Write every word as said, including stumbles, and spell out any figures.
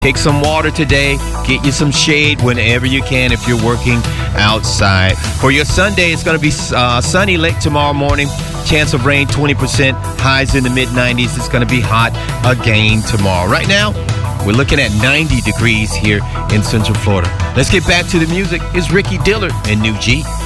Take some water today. Get you some shade whenever you can if you're working outside. For your Sunday, it's going to be uh, sunny late tomorrow morning. Chance of rain, twenty percent. Highs in the mid nineties. It's going to be hot again tomorrow. Right now, we're looking at ninety degrees here in Central Florida. Let's get back to the music. It's Ricky Dillard and New G.